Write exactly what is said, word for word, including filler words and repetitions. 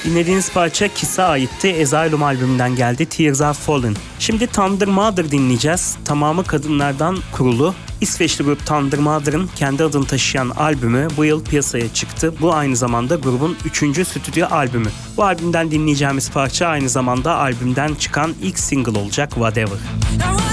Dinlediğiniz parça Kiss'e aitti. Asylum albümünden geldi. Tears Are Falling. Şimdi Thunder Mother dinleyeceğiz. Tamamı kadınlardan kurulu. İsveçli grup Thunder Mother'ın kendi adını taşıyan albümü bu yıl piyasaya çıktı. Bu aynı zamanda grubun üçüncü stüdyo albümü. Bu albümden dinleyeceğimiz parça aynı zamanda albümden çıkan ilk single olacak, Whatever.